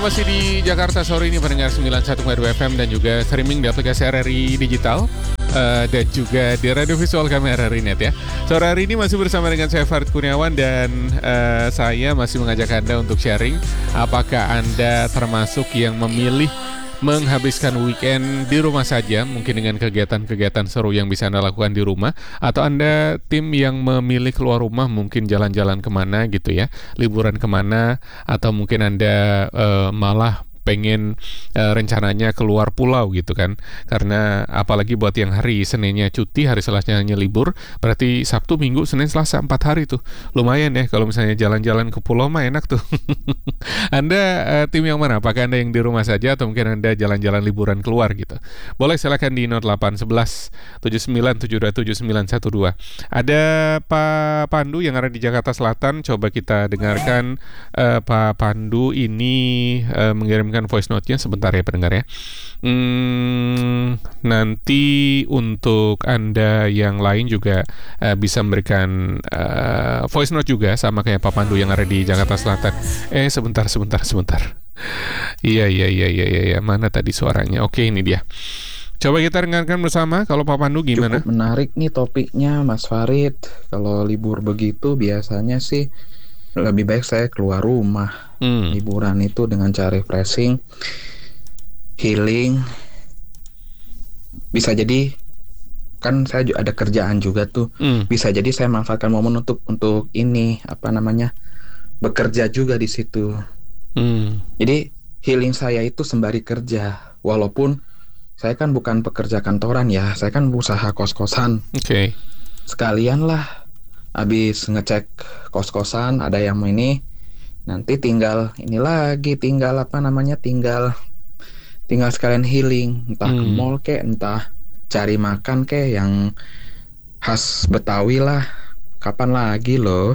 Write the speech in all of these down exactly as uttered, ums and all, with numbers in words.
Anda masih di Jakarta sore ini pendengar sembilan puluh satu koma dua F M dan juga streaming di aplikasi R R I Digital uh, dan juga di radio visual kami R R I Net ya. Sore hari ini masih bersama dengan saya Farid Kurniawan dan uh, saya masih mengajak Anda untuk sharing apakah Anda termasuk yang memilih menghabiskan weekend di rumah saja, mungkin dengan kegiatan-kegiatan seru yang bisa Anda lakukan di rumah, atau Anda tim yang memilih keluar rumah, mungkin jalan-jalan kemana gitu ya, liburan kemana, atau mungkin Anda uh, malah pengen uh, rencananya keluar pulau gitu kan, karena apalagi buat yang hari Seninnya cuti, hari Selasanya libur, berarti Sabtu, Minggu, Senin, Selasa, empat hari tuh lumayan ya kalau misalnya jalan-jalan ke pulau mah enak tuh. Anda uh, tim yang mana? Apakah Anda yang di rumah saja atau mungkin Anda jalan-jalan liburan keluar gitu? Boleh silakan di nol delapan satu satu tujuh sembilan tujuh dua tujuh sembilan satu dua. Ada Pak Pandu yang ada di Jakarta Selatan, coba kita dengarkan uh, Pak Pandu ini uh, mengirim voice note-nya sebentar ya pendengar ya. Hmm, nanti untuk Anda yang lain juga uh, bisa memberikan uh, voice note juga sama kayak Pak Pandu yang ada di Jakarta Selatan. Eh sebentar sebentar sebentar. Iya iya iya iya iya mana tadi suaranya? Oke ini dia. Coba kita dengarkan bersama. Kalau Pak Pandu gimana? Cukup menarik nih topiknya Mas Farid. Kalau libur begitu biasanya sih lebih baik saya keluar rumah. Hmm. Liburan itu dengan cara refreshing, healing. Bisa jadi kan saya juga ada kerjaan juga tuh. Hmm. Bisa jadi saya manfaatkan momen untuk untuk ini apa namanya bekerja juga di situ. Hmm. Jadi healing saya itu sembari kerja. Walaupun saya kan bukan pekerja kantoran ya, saya kan usaha kos-kosan. Oke. Okay. Sekalian lah. Habis ngecek kos-kosan ada yang ini, nanti tinggal ini lagi tinggal apa namanya tinggal tinggal sekalian healing, entah hmm. ke mall kek, entah cari makan kek yang khas Betawi lah. Kapan lagi loh?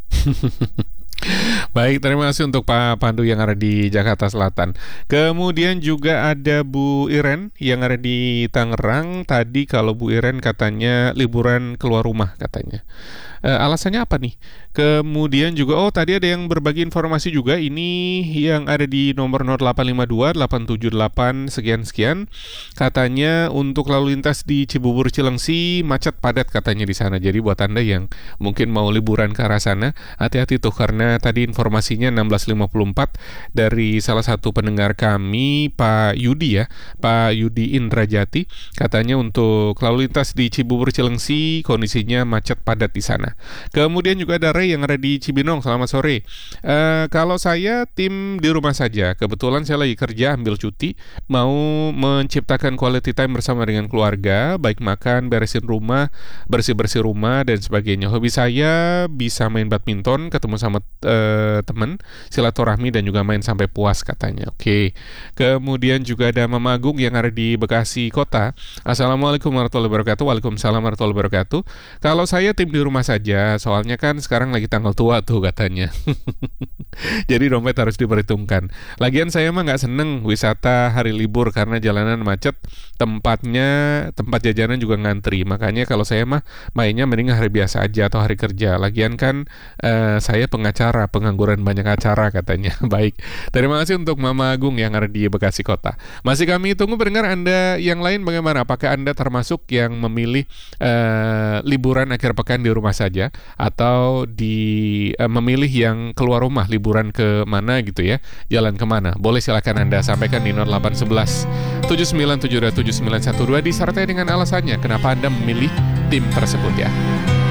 Baik, terima kasih untuk Pak Pandu yang ada di Jakarta Selatan. Kemudian juga ada Bu Iren yang ada di Tangerang. Tadi kalau Bu Iren katanya liburan keluar rumah katanya. E, alasannya apa nih? Kemudian juga, oh tadi ada yang berbagi informasi juga. Ini yang ada di nomor nol delapan lima dua delapan tujuh delapan sekian-sekian. Katanya untuk lalu lintas di Cibubur Cilengsi macet padat katanya di sana. Jadi buat Anda yang mungkin mau liburan ke arah sana, hati-hati tuh karena tadi informasinya enam belas lima puluh empat dari salah satu pendengar kami, Pak Yudi ya, Pak Yudi Indrajati, katanya untuk lalu lintas di Cibubur Cilengsi kondisinya macet padat di sana. Kemudian juga ada Ray yang ada di Cibinong, selamat sore. Uh, kalau saya tim di rumah saja, kebetulan saya lagi kerja ambil cuti, mau menciptakan quality time bersama dengan keluarga, baik makan, beresin rumah, bersih-bersih rumah dan sebagainya. Hobi saya bisa main badminton, ketemu sama uh, teman, silaturahmi dan juga main sampai puas katanya. Oke. Kemudian juga ada Mama Agung yang ada di Bekasi Kota. Assalamualaikum warahmatullahi wabarakatuh. Waalaikumsalam warahmatullahi wabarakatuh. Kalau saya tim di rumah saja, soalnya kan sekarang lagi tanggal tua tuh katanya. Jadi dompet harus diperhitungkan. Lagian saya mah nggak seneng wisata hari libur karena jalanan macet, tempatnya tempat jajanan juga ngantri. Makanya kalau saya mah mainnya mending hari biasa aja atau hari kerja. Lagian kan uh, saya pengacara, pengangguran banyak acara katanya. Baik, terima kasih untuk Mama Agung yang ada di Bekasi Kota. Masih kami tunggu pendengar Anda yang lain bagaimana? Apakah Anda termasuk yang memilih uh, liburan akhir pekan di rumah saja atau di uh, memilih yang keluar rumah liburan ke mana gitu ya, jalan kemana? Boleh silakan Anda sampaikan di nol delapan satu satu tujuh sembilan tujuh dua tujuh sembilan satu dua disertai dengan alasannya kenapa Anda memilih tim tersebut ya.